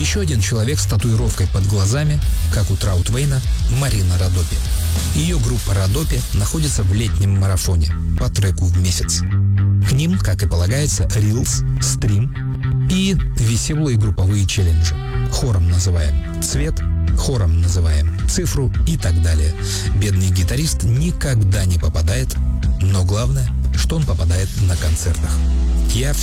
Еще один человек с татуировкой под глазами, как у Траутвейна, Марина Родопи. Ее группа Родопи находится в летнем марафоне по треку в месяц. К ним, как и полагается, Reels, стрим и веселые групповые челленджи. Хором называем цвет, хором называем цифру и так далее. Бедный гитарист никогда не попадает, но главное, что он попадает на концертах. Я